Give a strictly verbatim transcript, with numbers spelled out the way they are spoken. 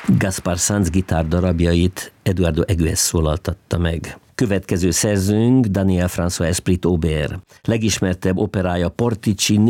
Gaspar Sanz gitárdarabjait Eduardo Egues szólaltatta meg. Következő szerzőnk Daniel François Esprit Aubert. Legismertebb operája Portici